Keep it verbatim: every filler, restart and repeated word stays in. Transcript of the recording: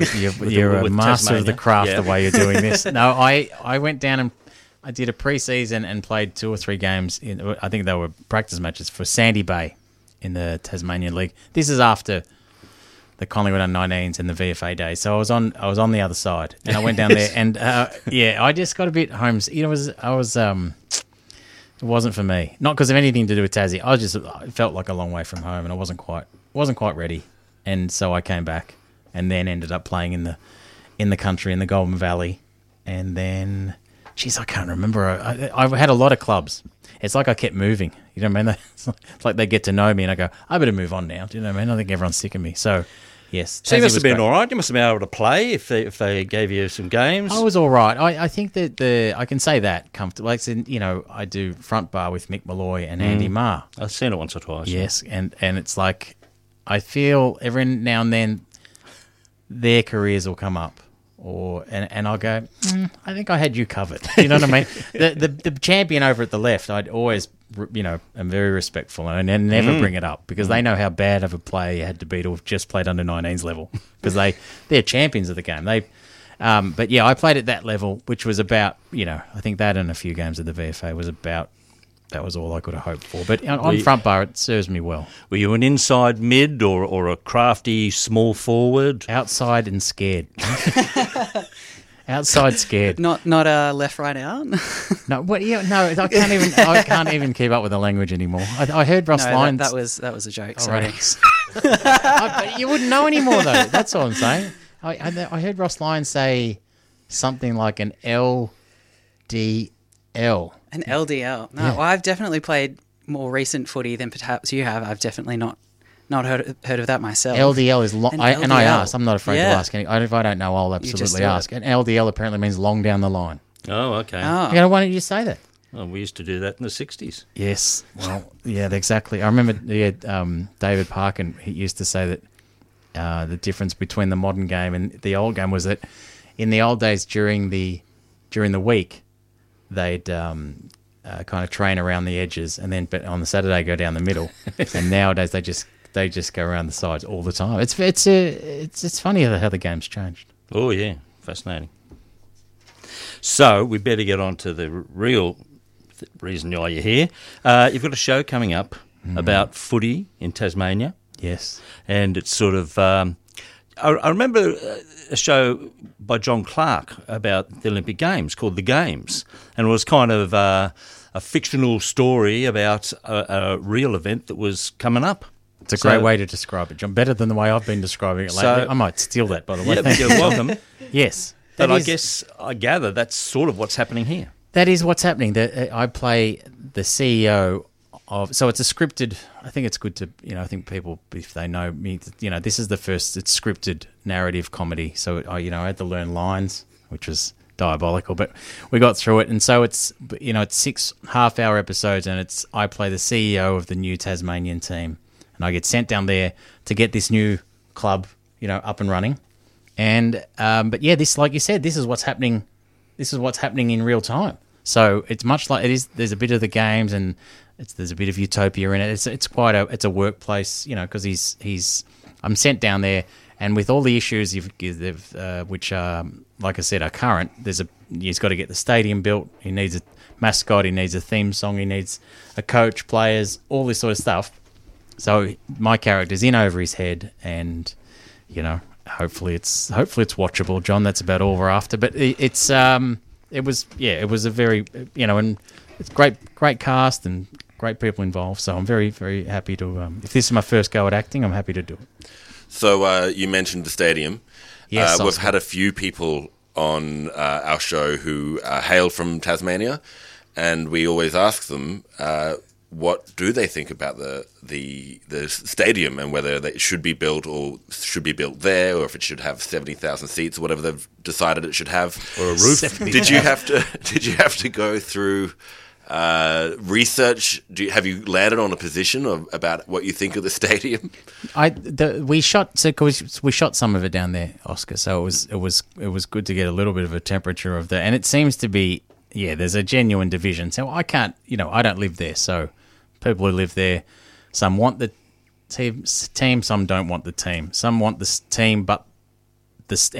You're, With you're the- a with master of the Tasmania. craft Yeah. the way you're doing this. No, I, I went down and I did a pre-season and played two or three games. In, I think they were practice matches for Sandy Bay in the Tasmanian League. This is after the Collingwood under nineteens and the V F A days. So I was on I was on the other side, and I went down there, and uh, yeah, I just got a bit home. You know, it was I was um, it wasn't for me. Not because of anything to do with Tassie. I was just I felt like a long way from home, and I wasn't quite wasn't quite ready, and so I came back, and then ended up playing in the in the country in the Golden Valley, and then. Jeez, I can't remember. I, I've had a lot of clubs. It's like I kept moving. You know what I mean? It's like, it's like they get to know me and I go, I better move on now. Do you know what I mean? I think everyone's sick of me. So, yes. So you Tassie must was have been great. all right. You must have been able to play if they if they gave you some games. I was all right. I, I think that the I can say that comfortable. Like, you know, I do front bar with Mick Malloy and Andy Marr. I've seen it once or twice. Yes, and, and it's like I feel every now and then their careers will come up. Or and, and I'll go, mm, I think I had you covered. You know what I mean? The, the the champion over at the left, I'd always, you know, am very respectful and, and never Mm. bring it up because they know how bad of a player you had to be to have just played under nineteens level because they they're champions of the game. They, um, but yeah, I played at that level, which was about, you know, I think that and a few games of the V F A was about. That was all I could have hoped for. But on, on We- front bar, it serves me well. Were you an inside mid or, or a crafty small forward? Outside and scared. Outside scared. Not not uh, left, right, out. No, what? Yeah, no, I can't even. I can't even keep up with the language anymore. I, I heard Ross no, that, Lyons. that was that was a joke. Oh, Sorry. right. I, but you wouldn't know anymore, though. That's all I'm saying. I, I, I heard Ross Lyons say something like an L D L. An L D L. No, Yeah. well, I've definitely played more recent footy than perhaps you have. I've definitely not not heard heard of that myself. L D L is long, An I, and I L D L. asked. I'm not afraid Yeah. to ask. Any, if I don't know, I'll just absolutely do it. ask. And L D L apparently means long down the line. Oh, okay. Oh. You know, why don't you say that? Well, we used to do that in the sixties. Yes. Well, yeah, exactly. I remember yeah, um, David Parkin, he used to say that uh, the difference between the modern game and the old game was that in the old days during the during the week, they'd um, uh, kind of train around the edges and then but on the Saturday go down the middle. And nowadays they just they just go around the sides all the time. It's it's a, it's it's funny how the game's changed. Oh, yeah. Fascinating. So we better get on to the r- real th- reason why you're here. Uh, you've got a show coming up about footy in Tasmania. Yes. And it's sort of... Um, I, I remember uh, a show by John Clark about the Olympic Games called The Games. And it was kind of uh, a fictional story about a, a real event that was coming up. It's a So- great way to describe it, John. Better than the way I've been describing it lately. So- I might steal that, by the way. Yeah, you're welcome. Yes. But that I is- guess, I gather, that's sort of what's happening here. That is what's happening. That I play the C E O of. So it's a scripted. I think it's good to you know. I think people, if they know me, you know, this is the first. It's scripted narrative comedy. So I, you know, I had to learn lines, which was diabolical, but we got through it. And so it's you know, it's six half-hour episodes, and it's I play the C E O of the new Tasmanian team, and I get sent down there to get this new club, you know, up and running. And um, but yeah, this like you said, this is what's happening. This is what's happening in real time. So it's much like it is. There's a bit of the games, and it's, there's a bit of utopia in it. It's it's quite a it's a workplace, you know, because he's he's. I'm sent down there, and with all the issues you've, you've uh, which um, like I said are current. There's a he's got to get the stadium built. He needs a mascot. He needs a theme song. He needs a coach, players, all this sort of stuff. So my character's in over his head, and you know. Hopefully it's hopefully it's watchable, John. That's about all we're after. But it, it's um it was yeah it was a very you know and it's great great cast and great people involved. So I'm very very happy to um, if this is my first go at acting, I'm happy to do it. So uh, you mentioned the stadium. Yes, uh, we've Oscar. had a few people on uh, our show who uh, hail from Tasmania, and we always ask them uh, what do they think about the the the stadium and whether it should be built or should be built there, or if it should have seventy thousand seats or whatever they've decided it should have, Or a roof. Did you have to? Did you have to go through uh, research? Do you, have you landed on a position of, about what you think of the stadium? I the, we shot so 'cause we shot some of it down there, Oscar. So it was it was it was good to get a little bit of a temperature of that, and it seems to be yeah. There's a genuine division. So I can't you know I don't live there, so people who live there, some want the team, team some don't want the team. Some want the s- team, but the